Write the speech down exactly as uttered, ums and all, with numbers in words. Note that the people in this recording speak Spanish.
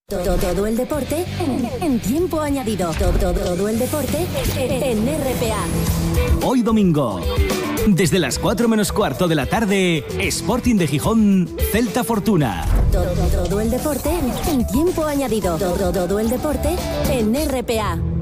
Todo, todo el deporte en, en tiempo añadido. Todo, todo, todo el deporte en R P A. Hoy domingo, desde las cuatro menos cuarto de la tarde, Sporting de Gijón, Celta Fortuna. Todo, todo el deporte en tiempo añadido. Todo, todo el deporte en R P A.